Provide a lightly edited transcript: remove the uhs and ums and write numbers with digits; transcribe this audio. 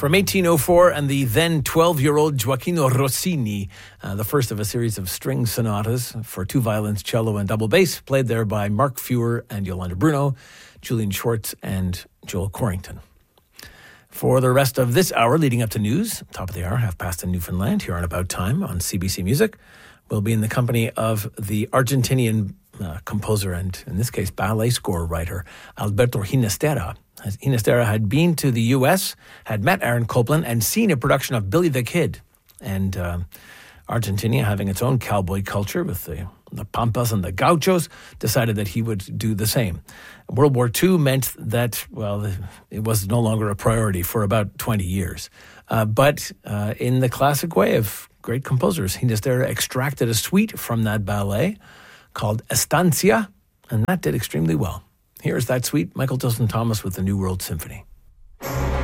From 1804 and the then 12-year-old Gioacchino Rossini, the first of a series of string sonatas for two violins, cello, and double bass, played there by Mark Feuer and Yolanda Bruno, Julian Schwartz, and Joel Corrington. For the rest of this hour leading up to news, top of the hour, half past in Newfoundland, here on About Time on CBC Music, we'll be in the company of the Argentinian composer and, in this case, ballet score writer, Alberto Ginastera. Ginastera had been to the U.S., had met Aaron Copland, and seen a production of Billy the Kid. And Argentina, having its own cowboy culture with the Pampas and the Gauchos, decided that he would do the same. World War II meant that, well, it was no longer a priority for about 20 years. But in the classic way of great composers, Ginastera extracted a suite from that ballet called Estancia, and that did extremely well. Here's that suite, Michael Tilson Thomas with the New World Symphony.